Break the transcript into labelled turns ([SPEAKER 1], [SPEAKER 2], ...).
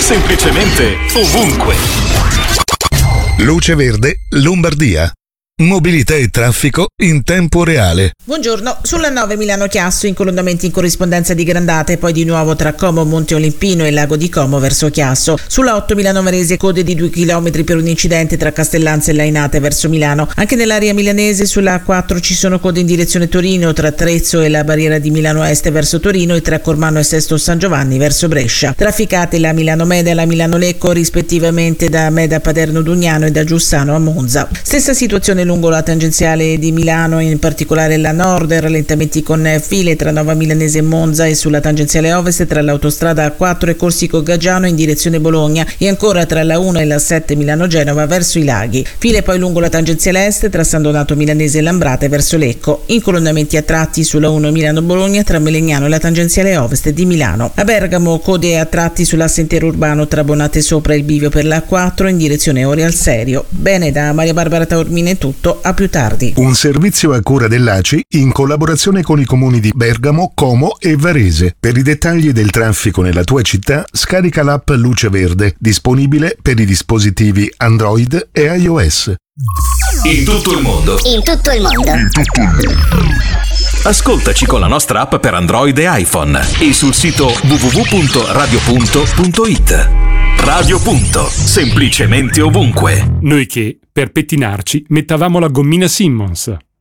[SPEAKER 1] semplicemente ovunque.
[SPEAKER 2] Luce Verde, Lombardia. Mobilità e traffico in tempo reale.
[SPEAKER 3] Buongiorno, sulla 9 Milano-Chiasso incolonnamenti in corrispondenza di Grandate, poi di nuovo tra Como, Monte Olimpino e Lago di Como verso Chiasso. Sulla 8 Milano-Varese code di 2 km per un incidente tra Castellanza e Lainate verso Milano. Anche nell'area milanese sulla A4 ci sono code in direzione Torino tra Trezzo e la barriera di Milano Est verso Torino e tra Cormano e Sesto San Giovanni verso Brescia. Trafficate la Milano-Meda e la Milano-Lecco rispettivamente da Meda a Paderno Dugnano e da Giussano a Monza. Stessa situazione lungo la tangenziale di Milano, in particolare la nord, rallentamenti con file tra Nova Milanese e Monza e sulla tangenziale ovest tra l'autostrada A4 e Corsico Gaggiano in direzione Bologna e ancora tra la 1 e la 7 Milano-Genova verso i laghi. File poi lungo la tangenziale est tra San Donato Milanese e Lambrate verso Lecco. Incolonnamenti a tratti sulla 1 Milano-Bologna tra Melegnano e la tangenziale ovest di Milano. A Bergamo code a tratti sull'asse interurbano tra Bonate Sopra e il bivio per la A4 in direzione Orio al Serio. Bene, da Maria Barbara Taormina è tutto, a più tardi.
[SPEAKER 2] Un servizio a cura dell'ACI in collaborazione con i comuni di Bergamo, Como e Varese. Per i dettagli del traffico nella tua città, scarica l'app Luce Verde, disponibile per i dispositivi Android e iOS.
[SPEAKER 1] In tutto il mondo. Ascoltaci con la nostra app per Android e iPhone e sul sito www.radio.it. Radio Punto, semplicemente ovunque.
[SPEAKER 4] Noi che, per pettinarci, mettavamo la gommina Simmons.